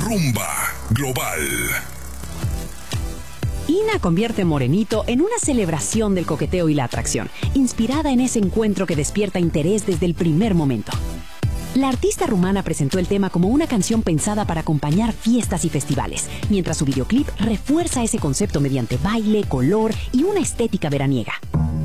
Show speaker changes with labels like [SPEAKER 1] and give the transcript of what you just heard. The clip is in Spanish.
[SPEAKER 1] Rumba Global.
[SPEAKER 2] Ina convierte Morenito en una celebración del coqueteo y la atracción, inspirada en ese encuentro que despierta interés desde el primer momento. La artista rumana presentó el tema como una canción pensada para acompañar fiestas y festivales, mientras su videoclip refuerza ese concepto mediante baile, color y una estética veraniega.